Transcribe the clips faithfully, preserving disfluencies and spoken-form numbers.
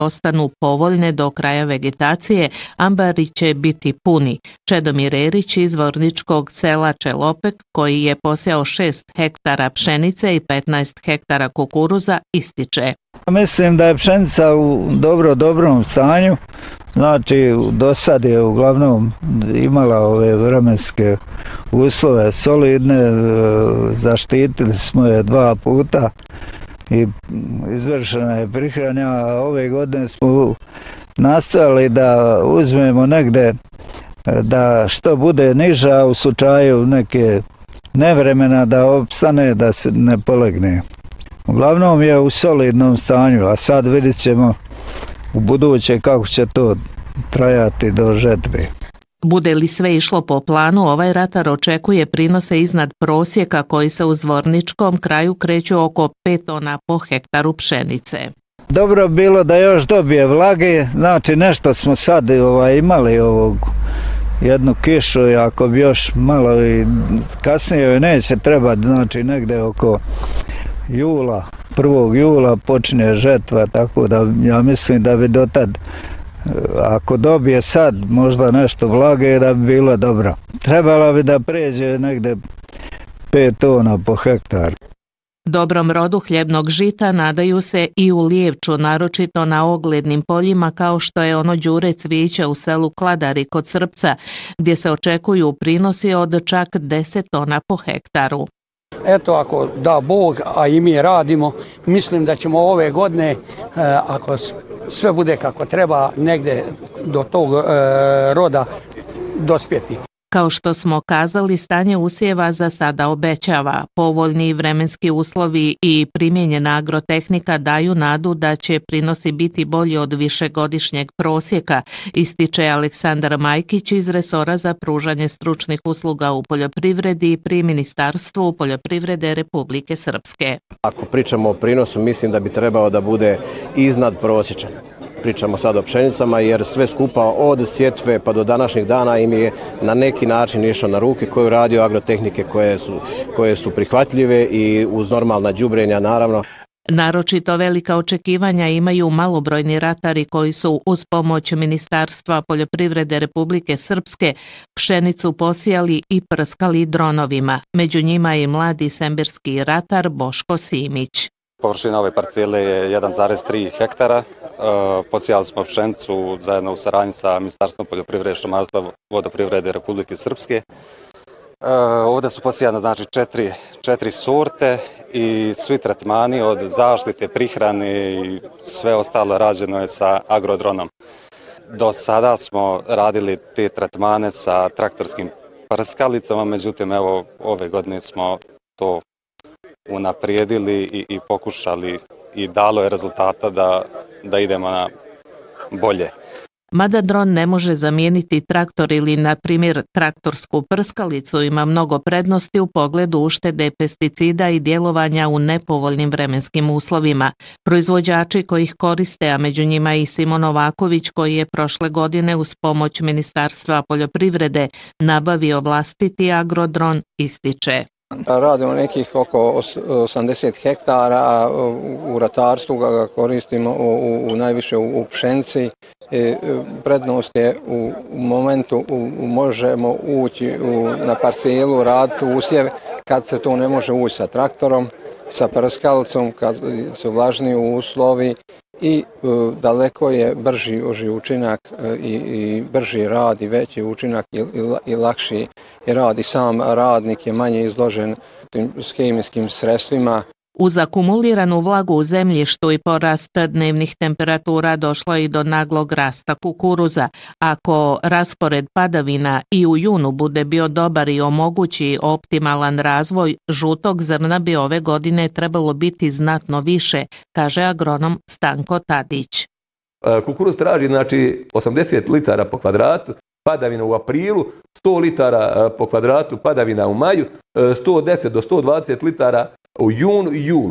ostanu povoljne do kraja vegetacije, ambari će biti puni. Čedomir Erić iz Zvorničkog sela Čelopek, koji je posejao šest hektara pšenice i petnaest hektara kukuruza, ističe. Mislim da je pšenica u dobro dobrom stanju. Znači, do sad je uglavnom imala ove vremenske uslove solidne, zaštitili smo je dva puta i izvršena je prihrana, a ove godine smo nastojali da uzmemo negde da što bude niža u slučaju neke nevremena da opstane, da se ne polegne. Uglavnom je u solidnom stanju, a sad vidit ćemo u buduće kako će to trajati do žetve. Bude li sve išlo po planu, ovaj ratar očekuje prinose iznad prosjeka koji se u Zvorničkom kraju kreću oko pet tona po hektaru pšenice. Dobro bilo da još dobije vlage, znači nešto smo sad ovaj, imali ovog jednu kišu i ako bi još malo i kasnije neće trebati, znači negde oko jula, prvog jula počne žetva, tako da ja mislim da bi dotad, ako dobije sad možda nešto vlage, da bi bilo dobro. Trebala bi da pređe negde pet tona po hektar. Dobrom rodu hljebnog žita nadaju se i u Lijevču, naročito na oglednim poljima kao što je ono Đure Cvijića u selu Kladari kod Srpca, gdje se očekuju prinosi od čak deset tona po hektaru. Eto, ako da Bog, a i mi radimo, mislim da ćemo ove godine, ako sve bude kako treba, negde do tog roda dospjeti. Kao što smo kazali, stanje usjeva za sada obećava. Povoljni vremenski uslovi i primijenjena agrotehnika daju nadu da će prinosi biti bolji od višegodišnjeg prosjeka, ističe Aleksandar Majkić iz resora za pružanje stručnih usluga u poljoprivredi pri Ministarstvu poljoprivrede Republike Srpske. Ako pričamo o prinosu, mislim da bi trebao da bude iznad prosječan. Pričamo sad o pšenicama jer sve skupa od sjetve pa do današnjih dana im je na neki način išao na ruke koju radio agrotehnike koje su, koje su prihvatljive i uz normalna đubrenja naravno. Naročito velika očekivanja imaju malobrojni ratari koji su uz pomoć Ministarstva poljoprivrede Republike Srpske pšenicu posijali i prskali dronovima. Među njima je i mladi sembirski ratar Boško Simić. Površina ove parcele je jedan zarez tri hektara. Posijali smo pšenicu zajedno u saradnji sa Ministarstvom poljoprivrede, šumarstva, vodoprivrede Republike Srpske. Ovdje su posijane znači četiri, četiri sorte i svi tretmani od zaštite, prihrane i sve ostalo rađeno je sa agrodronom. Do sada smo radili te tretmane sa traktorskim prskalicama, međutim evo ove godine smo to unaprijedili i, i pokušali i dalo je rezultata da, da idemo na bolje. Mada dron ne može zamijeniti traktor ili, na primjer, traktorsku prskalicu, ima mnogo prednosti u pogledu uštede pesticida i djelovanja u nepovoljnim vremenskim uslovima. Proizvođači koji ih koriste, a među njima i Simon Novaković, koji je prošle godine uz pomoć Ministarstva poljoprivrede nabavio vlastiti agrodron, ističe. Radimo nekih oko osamdeset hektara, u ratarstvu ga koristimo u, u najviše u, u pšenici. E, prednost je u, u momentu u, možemo ući u, na parcelu, raditi usjev kad se to ne može ući sa traktorom, sa prskalicom, kad su vlažniji uslovi i e, daleko je brži učinak e, i, i brži rad i veći učinak i, i, i lakši rad i sam radnik je manje izložen tim hemijskim sredstvima. Uz akumuliranu vlagu u zemljištu i porast dnevnih temperatura došlo i do naglog rasta kukuruza. Ako raspored padavina i u junu bude bio dobar i omogući optimalan razvoj, žutog zrna bi ove godine trebalo biti znatno više, kaže agronom Stanko Tadić. Kukuruz traži znači osamdeset litara po kvadratu, padavina u aprilu, sto litara po kvadratu padavina u maju, sto deset do sto dvadeset litara u junu i julu.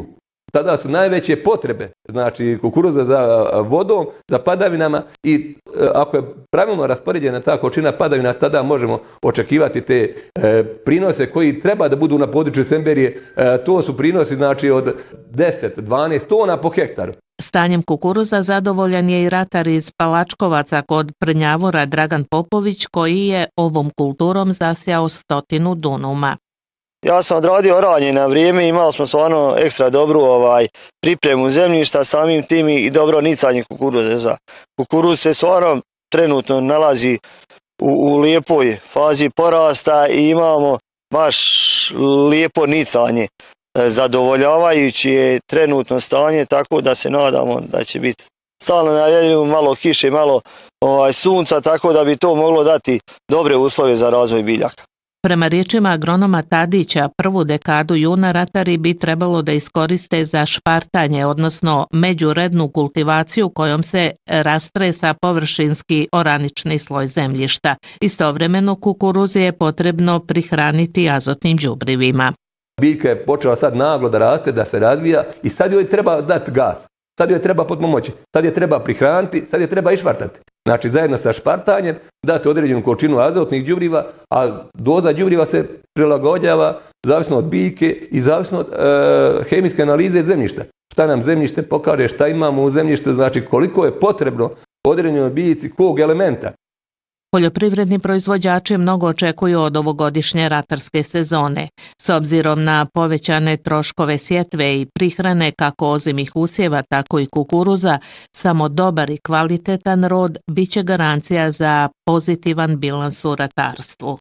tada su najveće potrebe, znači kukuruza za vodom, za padavinama i ako je pravilno raspoređena ta količina padavina, tada možemo očekivati te e, prinose koji treba da budu na području Semberije. E, to su prinosi znači od deset do dvanaest tona po hektaru. Stanjem kukuruza zadovoljan je i ratar iz Palačkovaca kod Prnjavora Dragan Popović koji je ovom kulturom zasjao stotinu dunuma. Ja sam odradio oranje na vrijeme, imali smo stvarno ekstra dobru ovaj, pripremu zemljišta, samim tim i dobro nicanje kukuruze. Za kukuruz se stvarno trenutno nalazi u, u lijepoj fazi porasta i imamo baš lijepo nicanje. Zadovoljavajući je trenutno stanje, tako da se nadamo da će biti stalno najavljuju malo kiše, malo ovaj, sunca, tako da bi to moglo dati dobre uslove za razvoj biljaka. Prema riječima agronoma Tadića, prvu dekadu juna ratari bi trebalo da iskoriste za špartanje, odnosno međurednu kultivaciju kojom se rastresa površinski oranični sloj zemljišta. Istovremeno kukuruzi je potrebno prihraniti azotnim đubrivima. Biljka je počela sad naglo da raste, da se razvija i sad joj treba dati gas, sad joj treba potpomoći, sad je treba prihraniti, sad je treba išpartati. Znači zajedno sa špartanjem dati određenu količinu azotnih đubriva, a doza đubriva se prilagođava zavisno od biljke i zavisno od e, hemijske analize zemljišta. Šta nam zemljište pokaže, šta imamo u zemljištu, znači koliko je potrebno određenoj biljci kog elementa. Poljoprivredni proizvođači mnogo očekuju od ovogodišnje ratarske sezone. S obzirom na povećane troškove sjetve i prihrane kako ozimih usjeva, tako i kukuruza, samo dobar i kvalitetan rod bit će garancija za pozitivan bilans u ratarstvu.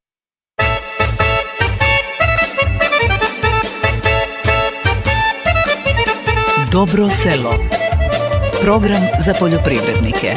Dobro selo. Program za poljoprivrednike.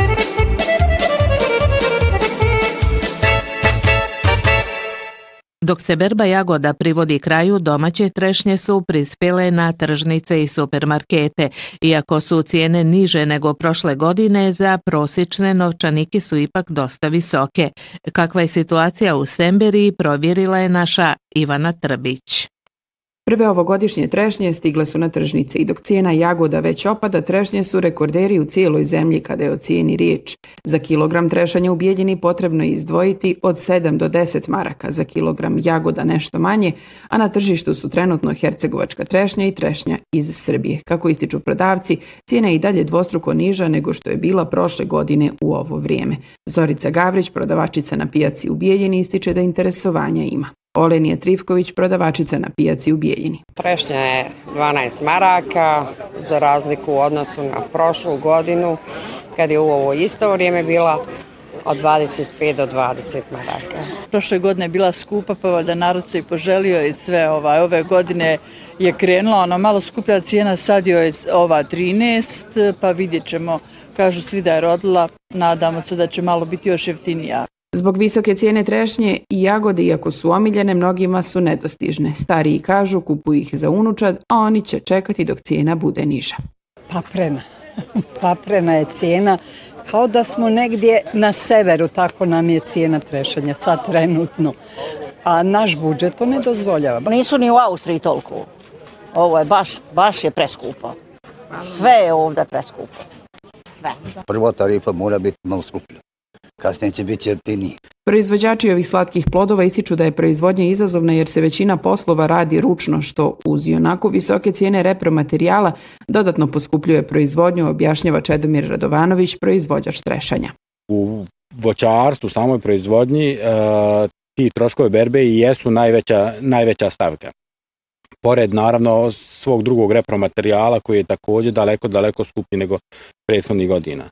Dok se berba jagoda privodi kraju, domaće trešnje su prispjele na tržnice i supermarkete. Iako su cijene niže nego prošle godine, za prosječne novčanike su ipak dosta visoke. Kakva je situacija u Semberiji, provjerila je naša Ivana Trbić. Prve ovogodišnje trešnje stigle su na tržnice i dok cijena jagoda već opada, trešnje su rekorderi u cijeloj zemlji kada je o cijeni riječ. Za kilogram trešanja u Bijeljini potrebno je izdvojiti od sedam do deset maraka, za kilogram jagoda nešto manje, a na tržištu su trenutno hercegovačka trešnja i trešnja iz Srbije. Kako ističu prodavci, cijena je i dalje dvostruko niža nego što je bila prošle godine u ovo vrijeme. Zorica Gavrić, prodavačica na pijaci u Bijeljini, ističe da interesovanja ima. Olenija Trifković, prodavačica na pijaci u Bijeljini. Trešnja je dvanaest maraka, za razliku u odnosu na prošlu godinu, kad je u ovo isto vrijeme bila od dvadeset pet do dvadeset maraka. Prošle godine je bila skupa, pa valjda narod se i poželio i sve. Ovaj, ove godine je krenula, ona malo skuplja cijena, sad je ova trinaest, pa vidjet ćemo. Kažu svi da je rodila, nadamo se da će malo biti još jeftinija. Zbog visoke cijene trešnje i jagode, iako su omiljene, mnogima su nedostižne. Stariji kažu kupuju ih za unučad, a oni će čekati dok cijena bude niža. Paprena. Paprena je cijena. Kao da smo negdje na severu, tako nam je cijena trešanja sad trenutno. A naš budžet to ne dozvoljava. Nisu ni u Austriji toliko. Ovo je baš, baš je preskupo. Sve je ovdje preskupo. Sve. Prva tarifa mora biti malo skuplja. Kasnije će biti jeftiniji. Proizvođači ovih slatkih plodova ističu da je proizvodnja izazovna jer se većina poslova radi ručno, što uz ionako visoke cijene repromaterijala dodatno poskupljuje proizvodnju, objašnjava Čedomir Radovanović, proizvođač trešanja. U voćarstvu, samoj proizvodnji, e, ti troškovi berbe i jesu najveća, najveća stavka. Pored, naravno, svog drugog repromaterijala koji je također daleko, daleko skuplji nego prethodnih godina.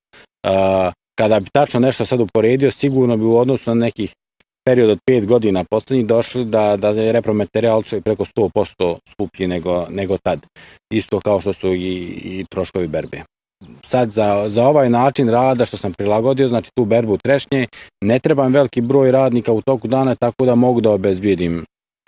E, Kada bi tačno nešto sad uporedio, sigurno bi u odnosu na nekih period od pet godina posljednjih došli da, da je repromaterijal preko sto posto skuplji nego, nego tad. Isto kao što su i, i troškovi berbe. Sad za, za ovaj način rada što sam prilagodio, znači tu berbu trešnje, ne trebam veliki broj radnika u toku dana, tako da mogu da obezbijedim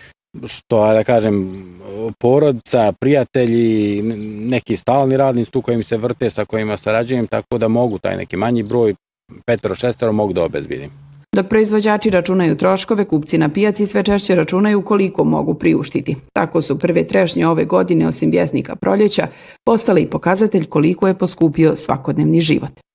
što, da kažem, porodica, prijatelji, neki stalni radnici tu kojim se vrte, sa kojima sarađujem, tako da mogu taj neki manji broj, petero, šestero, mogu da obezbijedim. Dok proizvođači računaju troškove, kupci na pijaci sve češće računaju koliko mogu priuštiti. Tako su prve trešnje ove godine, osim vjesnika proljeća, postale i pokazatelj koliko je poskupio svakodnevni život.